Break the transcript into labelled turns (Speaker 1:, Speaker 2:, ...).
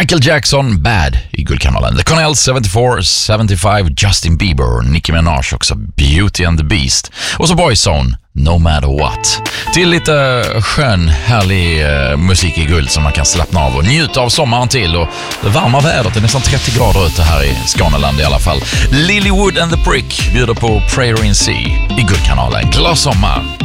Speaker 1: Michael Jackson, Bad i Guldkanalen. The Connells, 74, 75, Justin Bieber, Nicki Minaj också, Beauty and the Beast. Och så Boyzone, No Matter What. Till lite skön, härlig musik i guld som man kan slappna av och njuta av sommaren till. Och det varma vädret, det är nästan 30 grader ute här i Skåneland i alla fall. Lilywood and the Prick bjuder på Prayer in Sea i Guldkanalen. Glad sommar!